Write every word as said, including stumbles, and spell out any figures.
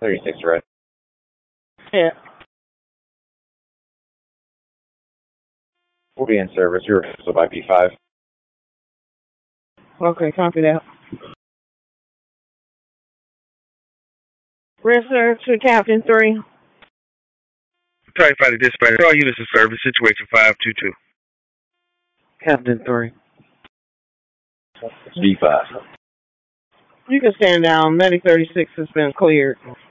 thirty-six, right? Yeah. We'll be in service. You're so by P five. Okay, copy that. Register to Captain three. Type fighter dispatch. All units in service. Situation five two two. Captain three. P five. You can stand down. Medic thirty-six has been cleared.